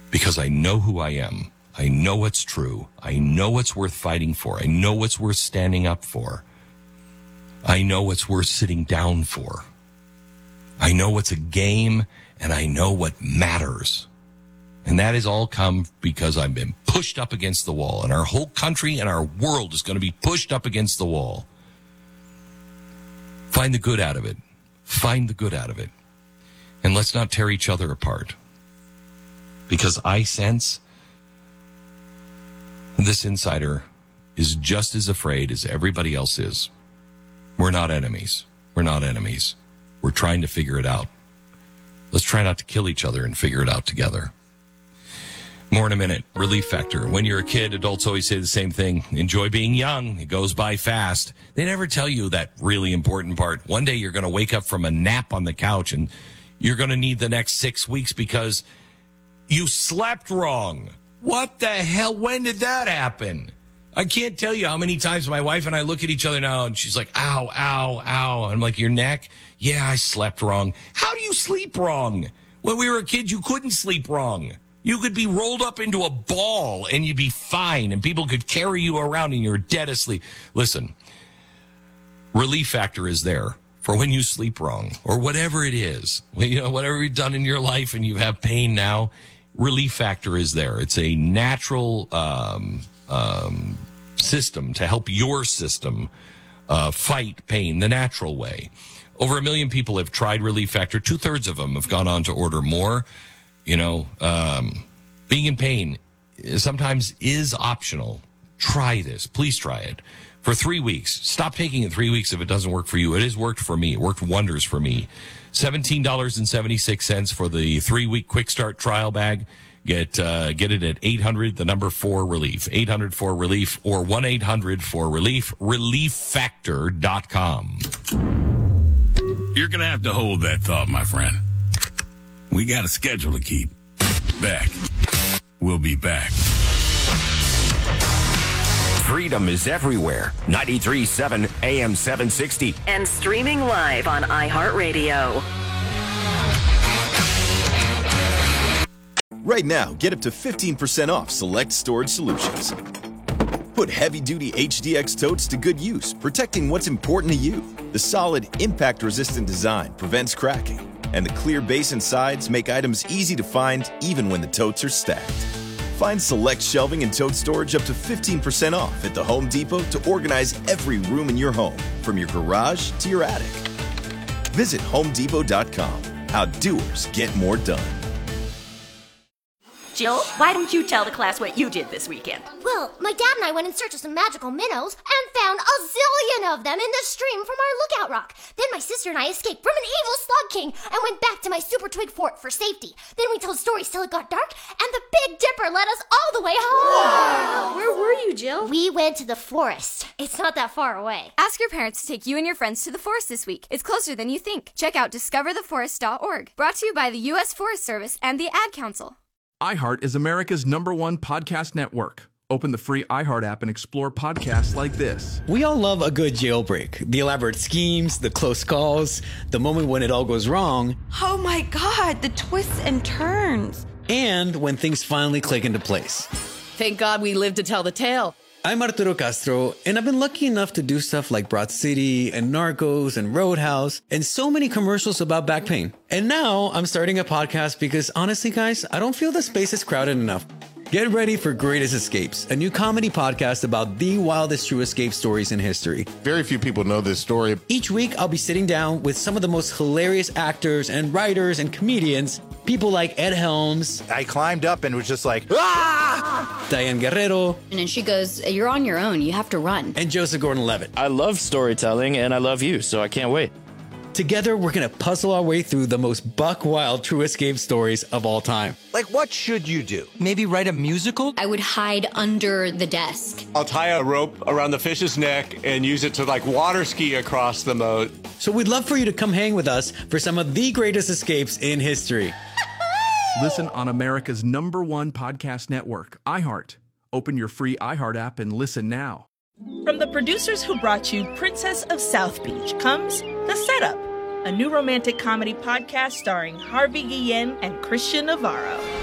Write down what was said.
because I know who I am. I know what's true. I know what's worth fighting for. I know what's worth standing up for. I know what's worth sitting down for. I know what's a game, and I know what matters. And that has all come because I've been pushed up against the wall, and our whole country and our world is going to be pushed up against the wall. Find the good out of it. Find the good out of it. And let's not tear each other apart. Because I sense this insider is just as afraid as everybody else is. We're not enemies. We're not enemies. We're trying to figure it out. Let's try not to kill each other and figure it out together. More in a minute. Relief Factor. When you're a kid, adults always say the same thing. Enjoy being young. It goes by fast. They never tell you that really important part. One day you're going to wake up from a nap on the couch and you're going to need the next 6 weeks because you slept wrong. What the hell? When did that happen? I can't tell you how many times my wife and I look at each other now and she's like, ow, ow, ow. I'm like, your neck? Yeah, I slept wrong. How do you sleep wrong? When we were a kid, you couldn't sleep wrong. You could be rolled up into a ball and you'd be fine and people could carry you around and you're dead asleep. Listen, Relief Factor is there for when you sleep wrong or whatever it is. You know, whatever you've done in your life and you have pain now, Relief Factor is there. It's a natural system to help your system fight pain the natural way. Over 1 million people have tried Relief Factor. 2/3 of them have gone on to order more. You know, being in pain sometimes is optional. Try this. Please try it. For 3 weeks. Stop taking it 3 weeks if it doesn't work for you. It has worked for me. It worked wonders for me. $17.76 for the 3-week quick start trial bag. Get it at 800-4-RELIEF. 800-4-RELIEF or 1-800-4-RELIEF. ReliefFactor.com. You're going to have to hold that thought, my friend. We got a schedule to keep. Back. We'll be back. Freedom is everywhere. 93.7 AM 760. And streaming live on iHeartRadio. Right now, get up to 15% off select storage solutions. Put heavy-duty HDX totes to good use, protecting what's important to you. The solid, impact-resistant design prevents cracking, and the clear base and sides make items easy to find even when the totes are stacked. Find select shelving and tote storage up to 15% off at the Home Depot to organize every room in your home, from your garage to your attic. Visit HomeDepot.com. How doers get more done. Jill, why don't you tell the class what you did this weekend? Well, my dad and I went in search of some magical minnows and found a zillion of them in the stream from our lookout rock. Then my sister and I escaped from an evil slug king and went back to my super twig fort for safety. Then we told stories till it got dark, and the Big Dipper led us all the way home. Wow. Where were you, Jill? We went to the forest. It's not that far away. Ask your parents to take you and your friends to the forest this week. It's closer than you think. Check out discovertheforest.org. Brought to you by the U.S. Forest Service and the Ad Council. iHeart is America's #1 podcast network. Open the free iHeart app and explore podcasts like this. We all love a good jailbreak. The elaborate schemes, the close calls, the moment when it all goes wrong. Oh my God, the twists and turns. And when things finally click into place. Thank God we lived to tell the tale. I'm Arturo Castro, and I've been lucky enough to do stuff like Broad City and Narcos and Roadhouse and so many commercials about back pain. And now I'm starting a podcast because honestly, guys, I don't feel the space is crowded enough. Get ready for Greatest Escapes, a new comedy podcast about the wildest true escape stories in history. Very few people know this story. Each week, I'll be sitting down with some of the most hilarious actors and writers and comedians, people like Ed Helms. I climbed up and was just like, ah! Diane Guerrero. And then she goes, you're on your own. You have to run. And Joseph Gordon-Levitt. I love storytelling, and I love you, so I can't wait. Together, we're going to puzzle our way through the most buck-wild true escape stories of all time. Like, what should you do? Maybe write a musical? I would hide under the desk. I'll tie a rope around the fish's neck and use it to, water ski across the moat. So we'd love for you to come hang with us for some of the greatest escapes in history. Listen on America's #1 podcast network, iHeart. Open your free iHeart app and listen now. From the producers who brought you Princess of South Beach comes The Setup, a new romantic comedy podcast starring Harvey Guillen and Christian Navarro.